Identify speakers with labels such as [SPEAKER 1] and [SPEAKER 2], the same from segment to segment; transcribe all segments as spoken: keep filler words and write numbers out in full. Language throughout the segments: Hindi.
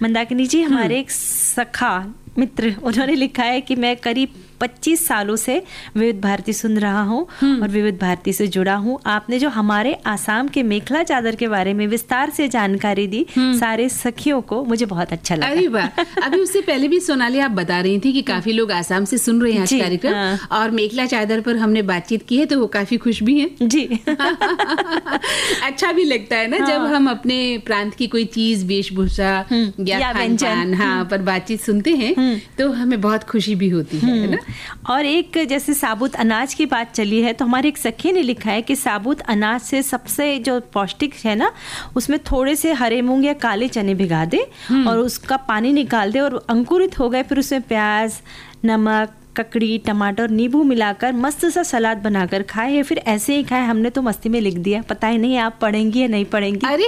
[SPEAKER 1] मंदाकिनी जी, हमारे एक सखा मित्र उन्होंने लिखा है कि मैं करीब पच्चीस सालों से विविध भारती सुन रहा हूँ और विविध भारती से जुड़ा हूँ। आपने जो हमारे आसाम के मेखला चादर के बारे में विस्तार से जानकारी दी सारे सखियों को, मुझे बहुत अच्छा लगा।
[SPEAKER 2] अरे वाह, अभी उससे पहले भी सोनाली आप बता रही थी कि काफी लोग आसाम से सुन रहे हैं आज कार्यक्रम, हाँ। और मेखला चादर पर हमने बातचीत की है तो वो काफी खुश भी हैं
[SPEAKER 1] जी।
[SPEAKER 2] अच्छा भी लगता है ना, हाँ। जब हम अपने प्रांत की कोई चीज, वेशभूषा या खान-पान, हाँ, पर बातचीत सुनते हैं तो हमें बहुत खुशी भी होती है ना।
[SPEAKER 1] और एक जैसे साबुत अनाज की बात चली है तो हमारे एक सखी ने लिखा है कि साबुत अनाज से सबसे जो पौष्टिक है ना, उसमें थोड़े से हरे मूंग या काले चने भिगा दे और उसका पानी निकाल दे और अंकुरित हो गए, फिर उसमें प्याज, नमक, ककड़ी, टमाटर, नींबू मिलाकर मस्त सा सलाद बनाकर खाए या फिर ऐसे ही खाए। हमने तो मस्ती में लिख दिया, पता ही नहीं आप पढ़ेंगी या नहीं पढ़ेंगी।
[SPEAKER 2] अरे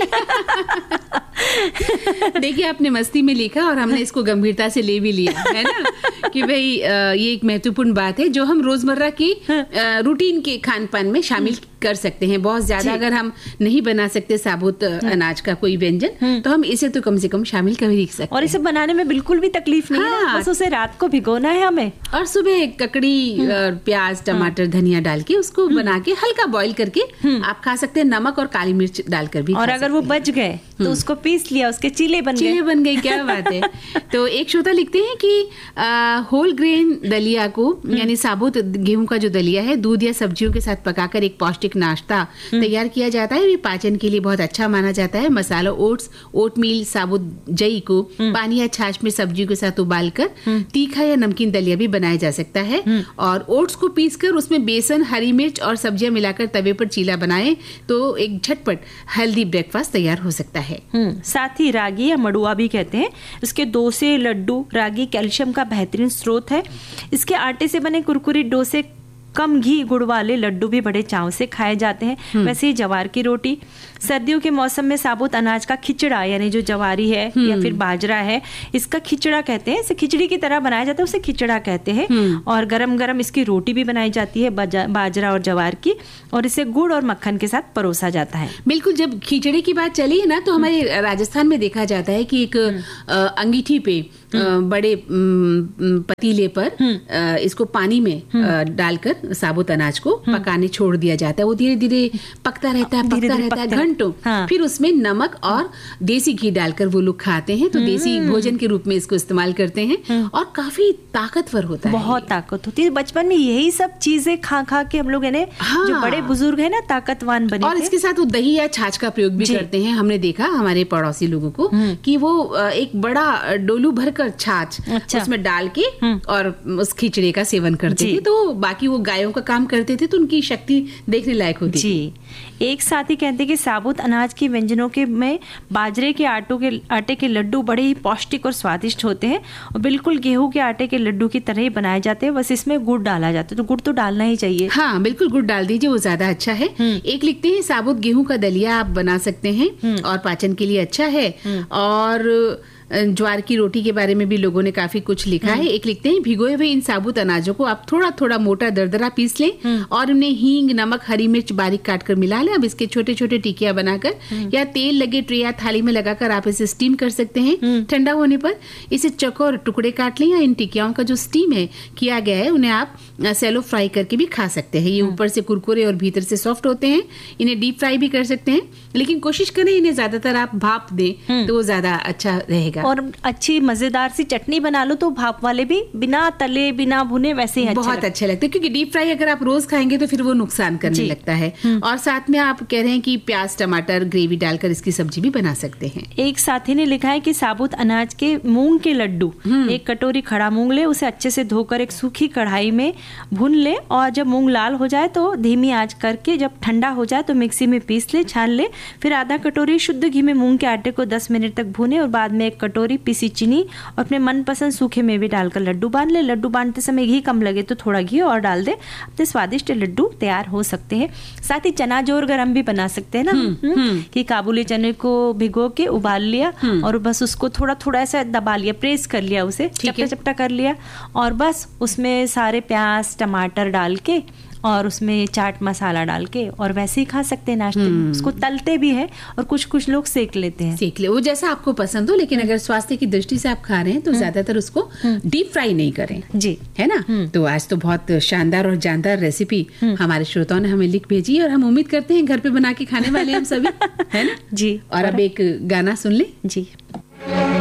[SPEAKER 2] देखिए, आपने मस्ती में लिखा और हमने इसको गंभीरता से ले भी लिया है ना, कि भाई ये एक महत्वपूर्ण बात है जो हम रोजमर्रा की रूटीन के खान पान में शामिल कर सकते हैं। बहुत ज्यादा अगर हम नहीं बना सकते साबुत अनाज का कोई व्यंजन तो हम इसे तो कम से कम शामिल कर ही सकते हैं।
[SPEAKER 1] और इसे बनाने में बिल्कुल भी तकलीफ नहीं
[SPEAKER 2] हाँ।
[SPEAKER 1] है, बस उसे रात को भिगोना है हमें
[SPEAKER 2] और सुबह ककड़ी, प्याज, टमाटर, धनिया डाल के उसको बना के हल्का बॉईल करके आप खा सकते हैं, नमक और काली मिर्च डालकर भी।
[SPEAKER 1] और अगर वो बच गए तो उसको पीस लिया, उसके चीले बन गए।
[SPEAKER 2] चीले बन गए, क्या बात है। तो एक श्रोता लिखते हैं कि आ, होल ग्रेन दलिया को, यानी साबुत गेहूं का जो दलिया है, दूध या सब्जियों के साथ पकाकर एक पौष्टिक नाश्ता तैयार किया जाता है। ये पाचन के लिए बहुत अच्छा माना जाता है। मसाला, ओट्स, ओटमील, साबुत जई को पानी या छाछ में सब्जियों के साथ उबालकर तीखा या नमकीन दलिया भी बनाया जा सकता है। और ओट्स को पीसकर उसमें बेसन, हरी मिर्च और सब्जियां मिलाकर तवे पर चीला बनाए तो एक झटपट हेल्दी ब्रेकफास्ट तैयार हो सकता है।
[SPEAKER 1] साथ ही रागी या मड़ुआ भी कहते हैं, इसके डोसे, लड्डू, रागी कैल्शियम का बेहतरीन स्रोत है। इसके आटे से बने कुरकुरी डोसे, कम घी गुड़ वाले लड्डू भी बड़े चाव से खाए जाते हैं। वैसे ही जवार की रोटी, सर्दियों के मौसम में साबुत अनाज का खिचड़ा, यानी जो जवारी है या फिर बाजरा है, इसका खिचड़ा कहते हैं। इसे खिचड़ी की तरह बनाया जाता है, उसे खिचड़ा कहते हैं। और गरम गरम इसकी रोटी भी बनाई जाती है बाजरा और जवार की, और इसे गुड़ और मक्खन के साथ परोसा जाता है।
[SPEAKER 2] बिल्कुल, जब खिचड़ी की बात चली है ना, तो हमारे राजस्थान में देखा जाता है कि एक अंगीठी पे, बड़े पतीले पर इसको पानी में डालकर साबुत अनाज को पकाने छोड़ दिया जाता है। वो धीरे धीरे पकता रहता है, पकता रहता है घंटों। हाँ। फिर उसमें नमक और देसी घी डालकर वो लोग खाते हैं, तो देसी भोजन के रूप में इसको इस्तेमाल करते हैं और काफी ताकतवर होता है।
[SPEAKER 1] बहुत ताकत होती है। बचपन में यही सब चीजें खा खा के हम लोग, हाँ। जो बड़े बुजुर्ग है ना, ताकतवान बने।
[SPEAKER 2] और इसके साथ वो दही या छाछ का प्रयोग भी करते हैं। हमने देखा हमारे पड़ोसी लोगों को कि वो एक बड़ा डोलू भरकर छाछ अच्छा। उसमें डाल के और उस खिचड़ी का सेवन करते थे। तो बाकी वो गायों का काम करते थे तो उनकी शक्ति देखने लायक होती
[SPEAKER 1] जी। एक साथी कहते हैं कि साबुत अनाज के व्यंजनों के में बाजरे के आटों के आटे के लड्डू बड़े ही पौष्टिक और स्वादिष्ट होते हैं और बिल्कुल गेहूं के आटे के लड्डू की तरह ही बनाए जाते हैं, बस इसमें गुड़ डाला जाता है। तो गुड़ तो डालना ही चाहिए।
[SPEAKER 2] हाँ, बिल्कुल गुड़ डाल दीजिए, वो ज्यादा अच्छा है। एक लिखते हैं साबुत गेहूं का दलिया आप बना सकते हैं और पाचन के लिए अच्छा है। और ज्वार की रोटी के बारे में भी लोगों ने काफी कुछ लिखा है। एक लिखते हैं भिगोए हुए इन साबुत अनाजों को आप थोड़ा थोड़ा मोटा दरदरा पीस लें और उन्हें हींग, नमक, हरी मिर्च बारीक काट कर मिला लें। अब इसके छोटे छोटे टिकिया बनाकर या तेल लगे ट्रे या थाली में लगाकर आप इसे स्टीम कर सकते हैं। ठंडा होने पर इसे चौकोर टुकड़े काट लें या इन टिकियाओं का जो स्टीम है किया गया है उन्हें आप सैलो फ्राई करके भी खा सकते हैं। ये ऊपर से कुरकुरे और भीतर से सॉफ्ट होते हैं। इन्हें डीप फ्राई भी कर सकते हैं, लेकिन कोशिश करें इन्हें ज्यादातर आप भाप दें तो वो ज्यादा अच्छा रहेगा।
[SPEAKER 1] और अच्छी मजेदार सी चटनी बना लो तो भाप वाले भी बिना तले बिना भुने वैसे ही
[SPEAKER 2] बहुत
[SPEAKER 1] अच्छा
[SPEAKER 2] अच्छे लगते हैं, क्योंकि डीप फ्राई अगर आप रोज खाएंगे तो फिर वो नुकसान करने लगता है। और साथ में आप कह रहे हैं कि प्याज, टमाटर, ग्रेवी डालकर इसकी सब्जी भी बना सकते हैं।
[SPEAKER 1] एक साथी ने लिखा है कि साबुत अनाज के मूंग के लड्डू, एक कटोरी खड़ा मूंग ले, उसे अच्छे से धोकर एक सूखी कढ़ाई में भून ले और जब मूंग लाल हो जाए तो धीमी आंच करके जब ठंडा हो जाए तो मिक्सी में पीस ले, छान ले। फिर आधा कटोरी शुद्ध घी में मूंग के आटे को दस मिनट तक भूने और बाद में एक कटोरी पीसी चीनी और अपने मनपसंद सूखे मेवे डालकर लड्डू बांध ले। लड्डू बांधते समय घी कम लगे तो थोड़ा घी और डाल दे, अपने स्वादिष्ट लड्डू तैयार हो सकते हैं। साथ ही चना जोर गरम भी बना सकते हैं ना, हुँ, हुँ, कि काबुली चने को भिगो के उबाल लिया और बस उसको थोड़ा थोड़ा ऐसा दबा लिया, प्रेस कर लिया, उसे चपटा चपटा कर लिया और बस उसमें सारे प्याज, टमाटर डाल के और उसमें चाट मसाला डाल के और वैसे ही खा सकते हैं नाश्ते में। उसको तलते भी है और कुछ कुछ लोग सेक लेते हैं।
[SPEAKER 2] सेक ले, वो जैसा आपको पसंद हो, लेकिन अगर स्वास्थ्य की दृष्टि से आप खा रहे हैं तो ज्यादातर उसको डीप फ्राई नहीं करें,
[SPEAKER 1] जी,
[SPEAKER 2] है ना। तो आज तो बहुत शानदार और जानदार रेसिपी हमारे श्रोताओं ने हमें लिख भेजी और हम उम्मीद करते हैं घर पे बना के खाने वाले हम सभी, है ना
[SPEAKER 1] जी।
[SPEAKER 2] और अब एक गाना सुन ले।
[SPEAKER 1] जी।